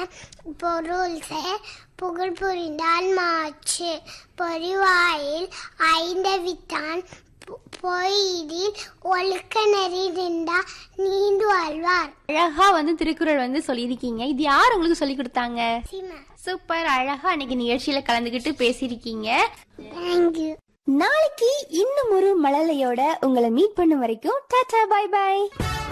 பொருள் புகழ் புரிந்தால் மாச்சு பொறிவாயில் ஐந்தவித்தான் பொய்தில் ஒழுக்க நெறி நின்றா நீண்டு வாழ்வார். அழகா திருக்குறள் சொல்லியிருக்கீங்க. இது யார் உங்களுக்கு சொல்லி கொடுத்தாங்க? சூப்பர், அழகா அன்னைக்கு நிகழ்ச்சியில கலந்துகிட்டு பேசியிருக்கீங்க. தேங்க்யூ. நாளைக்கு இன்னும் ஒரு மழலையோட உங்களை மீட் பண்ணும் வரைக்கும் டாடா, பை பை.